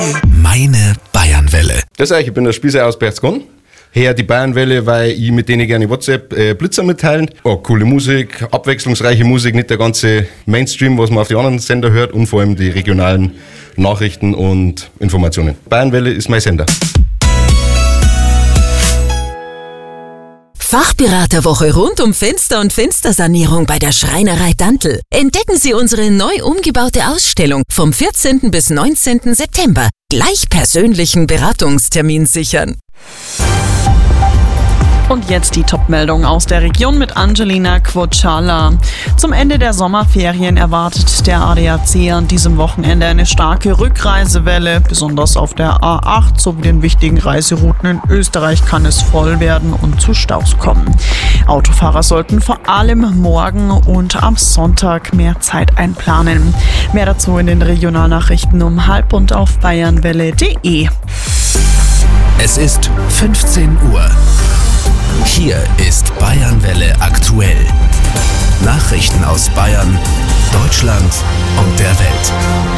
Meine Bayernwelle. Das ich bin der Spießer aus Berchtesgaden. Her die Bayernwelle, weil ich mit denen gerne WhatsApp Blitzer mitteilen. Oh, coole Musik, abwechslungsreiche Musik, nicht der ganze Mainstream, was man auf die anderen Sender hört, und vor allem die regionalen Nachrichten und Informationen. Bayernwelle ist mein Sender. Fachberaterwoche rund um Fenster und Fenstersanierung bei der Schreinerei Dantl. Entdecken Sie unsere neu umgebaute Ausstellung vom 14. bis 19. September. Gleich persönlichen Beratungstermin sichern. Und jetzt die Top-Meldung aus der Region mit Angelina Quocciala. Zum Ende der Sommerferien erwartet der ADAC an diesem Wochenende eine starke Rückreisewelle. Besonders auf der A8 sowie den wichtigen Reiserouten in Österreich kann es voll werden und zu Staus kommen. Autofahrer sollten vor allem morgen und am Sonntag mehr Zeit einplanen. Mehr dazu in den Regionalnachrichten um 12:30 und auf bayernwelle.de. Es ist 15 Uhr. Hier ist Bayernwelle aktuell. Nachrichten aus Bayern, Deutschland und der Welt.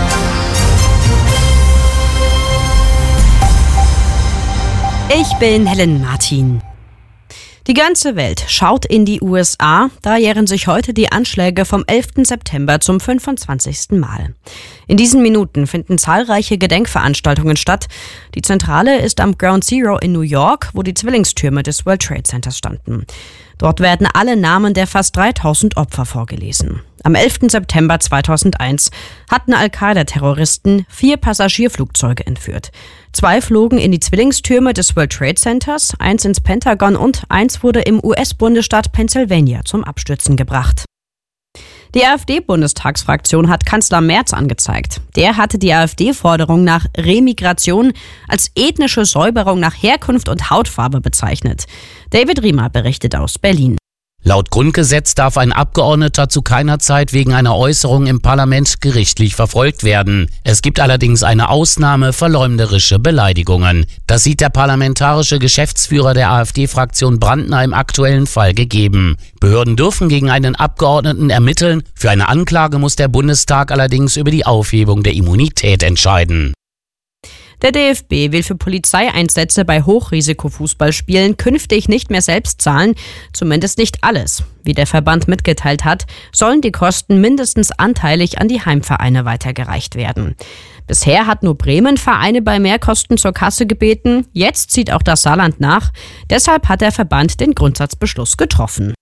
Ich bin Helen Martin. Die ganze Welt schaut in die USA, da jähren sich heute die Anschläge vom 11. September zum 25. Mal. In diesen Minuten finden zahlreiche Gedenkveranstaltungen statt. Die Zentrale ist am Ground Zero in New York, wo die Zwillingstürme des World Trade Centers standen. Dort werden alle Namen der fast 3000 Opfer vorgelesen. Am 11. September 2001 hatten Al-Qaida-Terroristen 4 Passagierflugzeuge entführt. 2 flogen in die Zwillingstürme des World Trade Centers, 1 ins Pentagon und 1 wurde im US-Bundesstaat Pennsylvania zum Abstürzen gebracht. Die AfD-Bundestagsfraktion hat Kanzler Merz angezeigt. Der hatte die AfD-Forderung nach Remigration als ethnische Säuberung nach Herkunft und Hautfarbe bezeichnet. David Riemer berichtet aus Berlin. Laut Grundgesetz darf ein Abgeordneter zu keiner Zeit wegen einer Äußerung im Parlament gerichtlich verfolgt werden. Es gibt allerdings eine Ausnahme: verleumderische Beleidigungen. Das sieht der parlamentarische Geschäftsführer der AfD-Fraktion Brandner im aktuellen Fall gegeben. Behörden dürfen gegen einen Abgeordneten ermitteln. Für eine Anklage muss der Bundestag allerdings über die Aufhebung der Immunität entscheiden. Der DFB will für Polizeieinsätze bei Hochrisikofußballspielen künftig nicht mehr selbst zahlen, zumindest nicht alles. Wie der Verband mitgeteilt hat, sollen die Kosten mindestens anteilig an die Heimvereine weitergereicht werden. Bisher hat nur Bremen Vereine bei Mehrkosten zur Kasse gebeten, jetzt zieht auch das Saarland nach. Deshalb hat der Verband den Grundsatzbeschluss getroffen.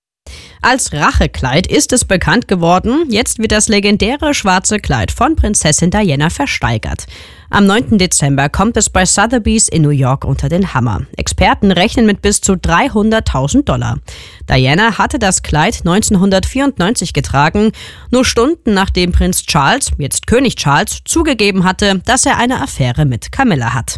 Als Rachekleid ist es bekannt geworden, jetzt wird das legendäre schwarze Kleid von Prinzessin Diana versteigert. Am 9. Dezember kommt es bei Sotheby's in New York unter den Hammer. Experten rechnen mit bis zu $300.000. Diana hatte das Kleid 1994 getragen, nur Stunden nachdem Prinz Charles, jetzt König Charles, zugegeben hatte, dass er eine Affäre mit Camilla hat.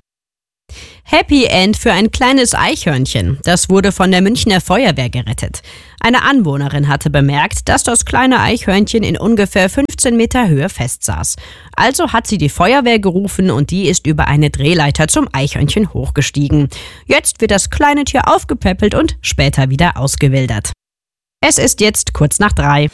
Happy End für ein kleines Eichhörnchen. Das wurde von der Münchner Feuerwehr gerettet. Eine Anwohnerin hatte bemerkt, dass das kleine Eichhörnchen in ungefähr 15 Meter Höhe festsaß. Also hat sie die Feuerwehr gerufen und die ist über eine Drehleiter zum Eichhörnchen hochgestiegen. Jetzt wird das kleine Tier aufgepäppelt und später wieder ausgewildert. Es ist jetzt kurz nach 3.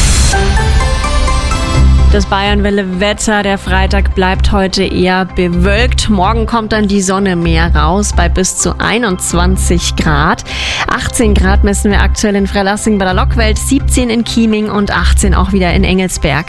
Das Bayernwelle-Wetter, der Freitag bleibt heute eher bewölkt. Morgen kommt dann die Sonne mehr raus bei bis zu 21 Grad. 18 Grad messen wir aktuell in Freilassing bei der Lockwelt, 17 in Chieming und 18 auch wieder in Engelsberg.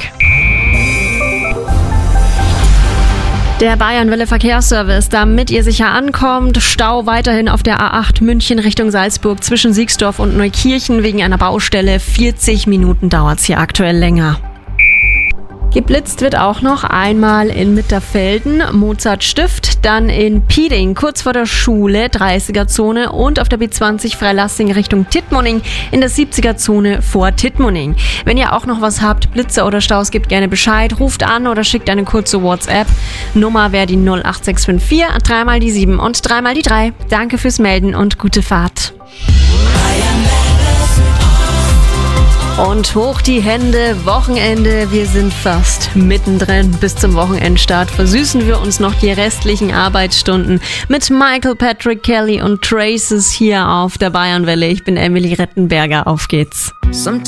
Der Bayernwelle Verkehrsservice, damit ihr sicher ankommt. Stau weiterhin auf der A8 München Richtung Salzburg zwischen Siegsdorf und Neukirchen wegen einer Baustelle. 40 Minuten dauert es hier aktuell länger. Geblitzt wird auch noch einmal in Mitterfelden, Mozartstift, dann in Pieding, kurz vor der Schule, 30er-Zone und auf der B20 Freilassing Richtung Tittmoning in der 70er-Zone vor Tittmoning. Wenn ihr auch noch was habt, Blitzer oder Staus, gebt gerne Bescheid, ruft an oder schickt eine kurze WhatsApp. Nummer wäre die 08654, 3 mal die 7 und 3 mal die 3. Danke fürs Melden und gute Fahrt. Und hoch die Hände, Wochenende, wir sind fast mittendrin. Bis zum Wochenendstart versüßen wir uns noch die restlichen Arbeitsstunden mit Michael, Patrick, Kelly und Traces hier auf der Bayernwelle. Ich bin Emily Rettenberger, auf geht's.